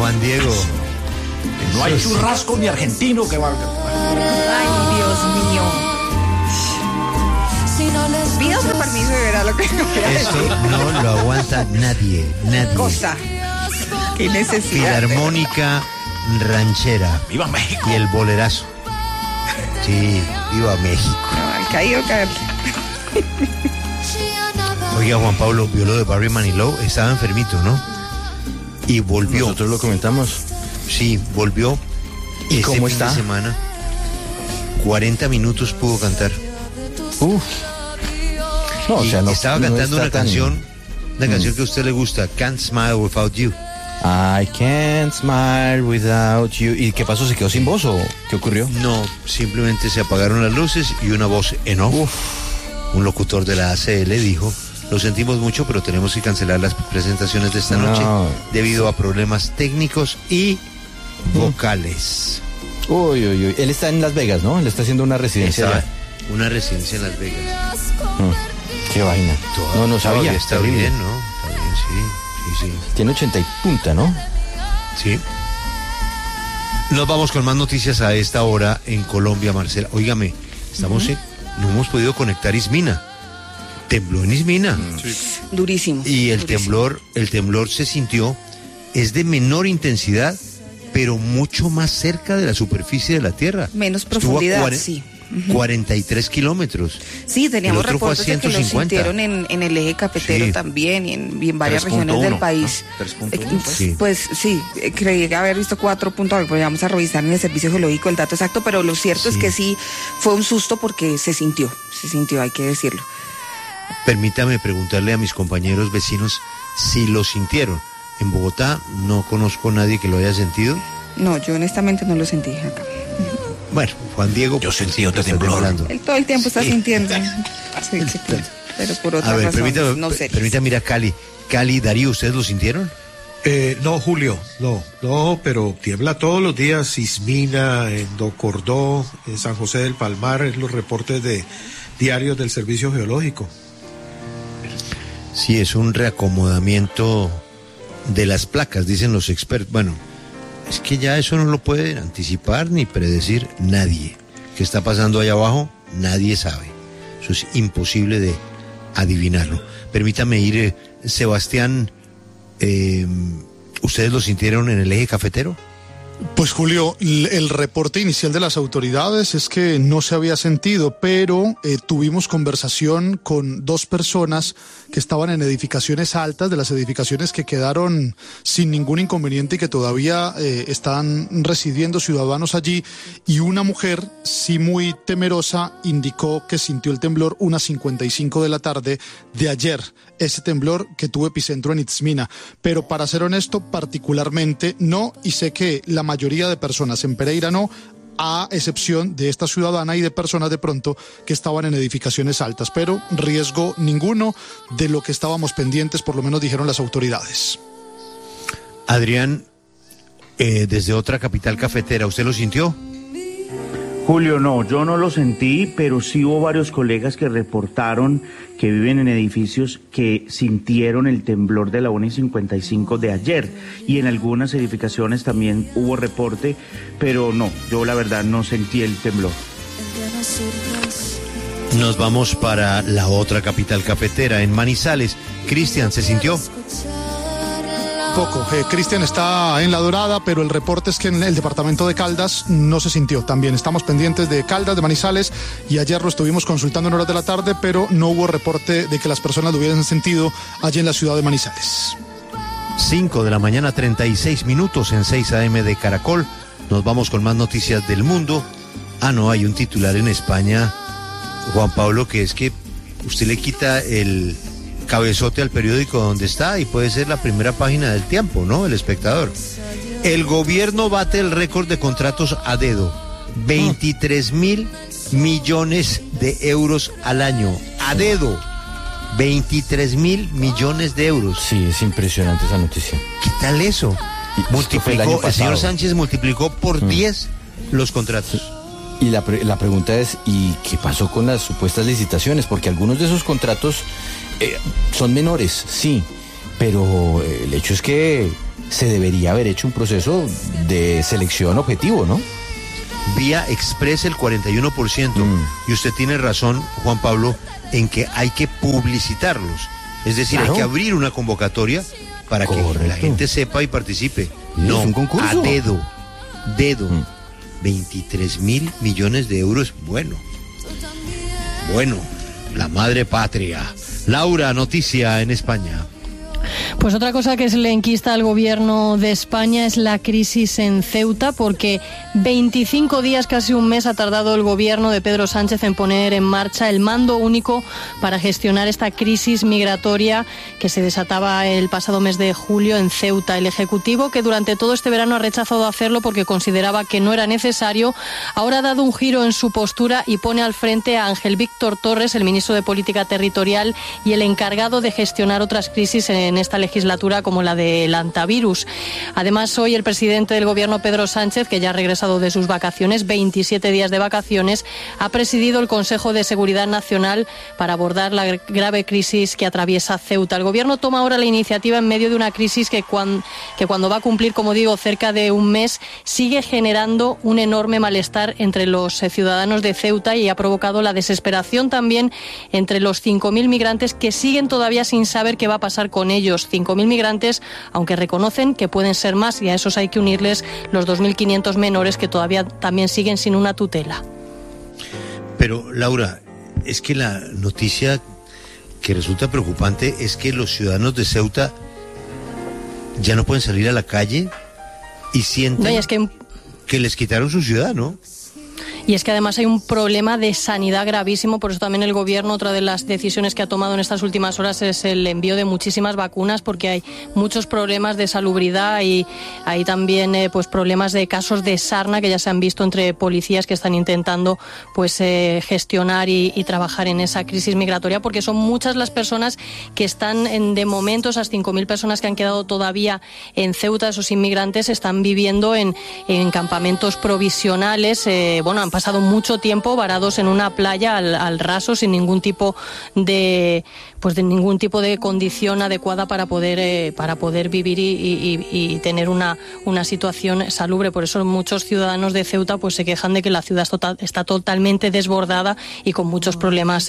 Juan Diego. No hay churrasco ni argentino que valga. Ay, Dios mío. Pida otro permiso y verá lo que voy a decir. Esto no lo aguanta nadie. Cosa. Qué necesidad. Filarmónica ranchera. ¡Viva México! Y el bolerazo. Sí, viva México. Al caído caer. Oiga, Juan Pablo, vio lo de Barry Manilow, estaba enfermito, ¿no? Y volvió. Nosotros lo comentamos. Sí, volvió. ¿Y cómo fin está? de semana, 40 minutos pudo cantar. No, o Y sea, no, estaba no cantando está una canción que a usted le gusta, Can't Smile Without You. I can't smile without you. ¿Y qué pasó? ¿Se quedó sin voz o qué ocurrió? No, simplemente se apagaron las luces y una voz en off. Un locutor de la ACL dijo: lo sentimos mucho, pero tenemos que cancelar las presentaciones de esta noche debido a problemas técnicos y vocales. Uy. Él está en Las Vegas, ¿no? Él está haciendo una residencia allá. Una residencia en Las Vegas. Qué vaina. No sabía. Está terrible. bien, ¿no? Está bien, sí. Tiene 80 y punta, ¿no? Sí. Nos vamos con más noticias a esta hora en Colombia, Marcela. Óigame, no hemos podido conectar Ismina. Tembló en Ismina. Durísimo. Y el durísimo. temblor se sintió, es de menor intensidad, pero mucho más cerca de la superficie de la Tierra. Menos profundidad, sí. 43 kilómetros. Sí, teníamos El otro fue a reportes de que lo 150. sintieron en el eje cafetero también y en varias regiones del país. 3.1. Sí. Pues sí, creí haber visto 4.1, pues vamos a revisar en el servicio geológico el dato exacto, pero lo cierto es que sí fue un susto porque se sintió, hay que decirlo. Permítame preguntarle a mis compañeros vecinos si lo sintieron. En Bogotá no conozco a nadie que lo haya sentido. No, yo honestamente no lo sentí acá. Bueno, Juan Diego... Yo sentí otro temblor. Él todo el tiempo está sintiendo. Sí, pero por otra razón, no sé. Permítame ir a Cali. Cali, Darío, ¿ustedes lo sintieron? No, Julio, no, pero tiembla todos los días. Ismina, en Docordó, en San José del Palmar, en los reportes diarios del Servicio Geológico. Sí, es un reacomodamiento de las placas, dicen los expertos. Bueno, es que ya eso no lo puede anticipar ni predecir nadie. ¿Qué está pasando allá abajo? Nadie sabe. Eso es imposible de adivinarlo. Permítame ir, Sebastián, ¿ustedes lo sintieron en el eje cafetero? Pues Julio, el reporte inicial de las autoridades es que no se había sentido, pero tuvimos conversación con dos personas que estaban en edificaciones altas, de las edificaciones que quedaron sin ningún inconveniente y que todavía están residiendo ciudadanos allí, y una mujer, sí muy temerosa, indicó que sintió el temblor unas 55 de la tarde de ayer, ese temblor que tuvo epicentro en Itzmina, pero para ser honesto, particularmente no, y sé que la mayoría de personas en Pereira no, a excepción de esta ciudadana y de personas de pronto que estaban en edificaciones altas, pero riesgo ninguno de lo que estábamos pendientes, por lo menos dijeron las autoridades. Adrián, desde otra capital cafetera, ¿usted lo sintió? Julio, no, yo no lo sentí, pero sí hubo varios colegas que reportaron que viven en edificios que sintieron el temblor de la 1:55 de ayer, y en algunas edificaciones también hubo reporte, pero no, yo la verdad no sentí el temblor. Nos vamos para la otra capital cafetera, en Manizales. Cristian, ¿se sintió? Poco. Cristian está en La Dorada, pero el reporte es que en el departamento de Caldas no se sintió. También estamos pendientes de Caldas, de Manizales, y ayer lo estuvimos consultando en horas de la tarde, pero no hubo reporte de que las personas lo hubieran sentido allí en la ciudad de Manizales. 5 de la mañana, 36 minutos en 6 AM de Caracol. Nos vamos con más noticias del mundo. No, hay un titular en España, Juan Pablo, que es que usted le quita el cabezote al periódico donde está y puede ser la primera página del Tiempo, ¿no? El Espectador. El gobierno bate el récord de contratos a dedo. 23.000 millones de euros al año. A dedo. 23.000 millones de euros. Sí, es impresionante esa noticia. ¿Qué tal eso? El señor Sánchez multiplicó por 10 los contratos. Y la pregunta es, ¿y qué pasó con las supuestas licitaciones? Porque algunos de esos contratos son menores, sí, pero el hecho es que se debería haber hecho un proceso de selección objetivo, ¿no? Vía Express el 41%. Y usted tiene razón, Juan Pablo, en que hay que publicitarlos. Es decir, Claro. hay que abrir una convocatoria para que la gente sepa y participe. No, es un concurso. a dedo. 23.000 millones de euros. Bueno, la madre patria. Laura, noticia en España. Pues otra cosa que se le enquista al gobierno de España es la crisis en Ceuta, porque 25 días, casi un mes, ha tardado el gobierno de Pedro Sánchez en poner en marcha el mando único para gestionar esta crisis migratoria que se desataba el pasado mes de julio en Ceuta. El Ejecutivo, que durante todo este verano ha rechazado hacerlo porque consideraba que no era necesario, ahora ha dado un giro en su postura y pone al frente a Ángel Víctor Torres, el ministro de Política Territorial y el encargado de gestionar otras crisis en esta legislatura, como la del antivirus. Además, hoy el presidente del gobierno, Pedro Sánchez, que ya ha regresado de sus vacaciones, 27 días de vacaciones, ha presidido el Consejo de Seguridad Nacional para abordar la grave crisis que atraviesa Ceuta. El gobierno toma ahora la iniciativa en medio de una crisis que cuando va a cumplir, como digo, cerca de un mes, sigue generando un enorme malestar entre los ciudadanos de Ceuta y ha provocado la desesperación también entre los 5.000 migrantes que siguen todavía sin saber qué va a pasar con ellos. 5.000 migrantes, aunque reconocen que pueden ser más, y a esos hay que unirles los 2.500 menores que todavía también siguen sin una tutela. Pero, Laura, es que la noticia que resulta preocupante es que los ciudadanos de Ceuta ya no pueden salir a la calle y sienten que les quitaron su ciudad, ¿no? Y es que además hay un problema de sanidad gravísimo, por eso también el gobierno, otra de las decisiones que ha tomado en estas últimas horas es el envío de muchísimas vacunas, porque hay muchos problemas de salubridad y hay también pues problemas de casos de sarna que ya se han visto entre policías que están intentando pues gestionar y trabajar en esa crisis migratoria, porque son muchas las personas que están de momento, esas 5.000 personas que han quedado todavía en Ceuta, esos inmigrantes, están viviendo en campamentos provisionales, han pasado mucho tiempo varados en una playa al raso sin ningún tipo de condición adecuada para poder vivir y tener una situación salubre. Por eso muchos ciudadanos de Ceuta pues se quejan de que la ciudad está totalmente desbordada y con muchos problemas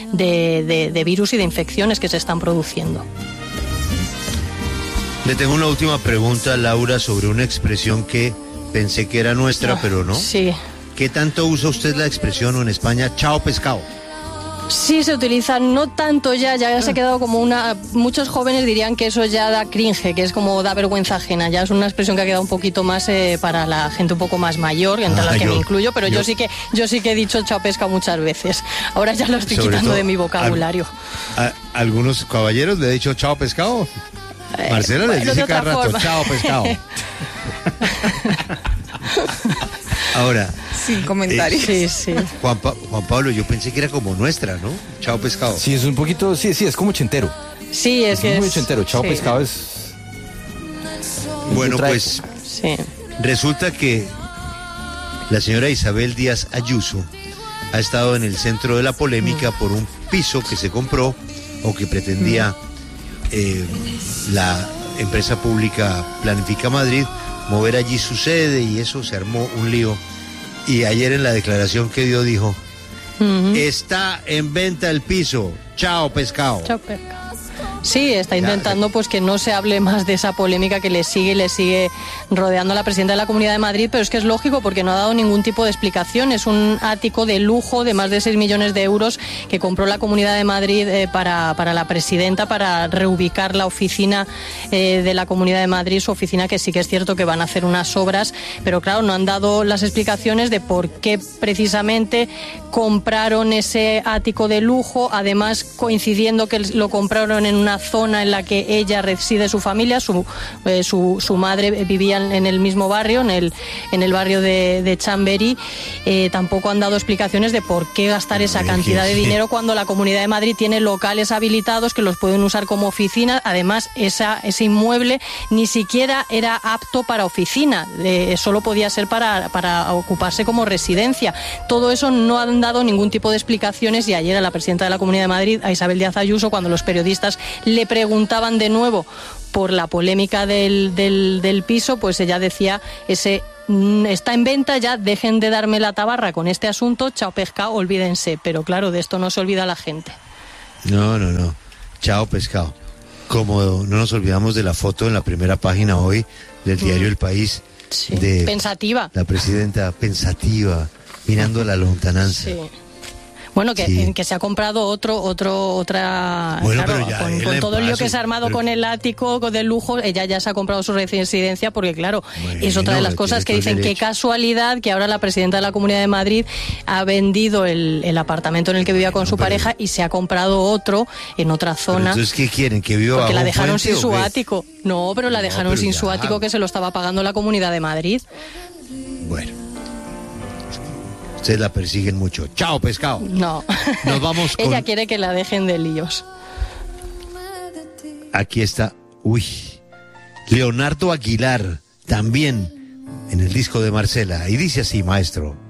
de virus y de infecciones que se están produciendo. Le tengo una última pregunta, Laura, sobre una expresión que pensé que era nuestra, pero no. Sí. ¿Qué tanto usa usted la expresión en España, chao pescado? Sí, se utiliza, no tanto ya se ha quedado como muchos jóvenes dirían que eso ya da cringe, que es como da vergüenza ajena, ya es una expresión que ha quedado un poquito más para la gente un poco más mayor, entre las que me incluyo, pero yo sí que he dicho chao pescado muchas veces, ahora ya lo estoy quitando de mi vocabulario. ¿Algunos caballeros le he dicho chao pescado? Marcela le dice cada rato, chao pescado. Ahora, sin comentarios. Sí. Juan Pablo, yo pensé que era como nuestra, ¿no? Chao pescado. Sí, es un poquito, sí, es como ochentero. Sí, es muy ochentero. Chao pescado es... Bueno, pues sí. Resulta que la señora Isabel Díaz Ayuso ha estado en el centro de la polémica por un piso que se compró o que pretendía la empresa pública Planifica Madrid mover allí su sede, y eso se armó un lío. Y ayer en la declaración que dio dijo, está en venta el piso, chao pescado. Chao pescado. Sí, está intentando pues que no se hable más de esa polémica que le sigue rodeando a la presidenta de la Comunidad de Madrid, pero es que es lógico porque no ha dado ningún tipo de explicación. Es un ático de lujo de más de 6 millones de euros que compró la Comunidad de Madrid para la presidenta, para reubicar la oficina de la Comunidad de Madrid, su oficina, que sí que es cierto que van a hacer unas obras, pero claro, no han dado las explicaciones de por qué precisamente compraron ese ático de lujo, además coincidiendo que lo compraron en una zona en la que ella reside su familia, su madre vivían en el mismo barrio, en el barrio de Chamberí. Tampoco han dado explicaciones de por qué gastar esa cantidad de dinero cuando la Comunidad de Madrid tiene locales habilitados que los pueden usar como oficina. Además, ese inmueble ni siquiera era apto para oficina, solo podía ser para ocuparse como residencia. Todo eso no han dado ningún tipo de explicaciones, y ayer a la presidenta de la Comunidad de Madrid, a Isabel Díaz Ayuso, cuando los periodistas le preguntaban de nuevo por la polémica del piso, pues ella decía, está en venta ya, dejen de darme la tabarra con este asunto, chao pescado, olvídense. Pero claro, de esto no se olvida la gente. No, chao pescado. Como no nos olvidamos de la foto en la primera página hoy del diario El País, sí, de pensativa. La presidenta pensativa, mirando la lontananza. Sí. Bueno, que se ha comprado otra... Bueno, claro, pero ya, con todo el lío que se ha armado pero... con el ático, con el lujo, ella ya se ha comprado su residencia porque, claro, bueno, es otra de las cosas que dicen, qué casualidad que ahora la presidenta de la Comunidad de Madrid ha vendido el apartamento en el que vivía con su pareja y se ha comprado otro en otra zona. Entonces, ¿qué quieren? ¿Que viva porque bajo la dejaron un puente, sin su ático. No, pero la dejaron sin ya. su ático que se lo estaba pagando la Comunidad de Madrid. Bueno. Ustedes la persiguen mucho. ¡Chao, pescado! No. Nos vamos con... Ella quiere que la dejen de líos. Aquí está. Uy. Leonardo Aguilar, también en el disco de Marcela. Y dice así, maestro.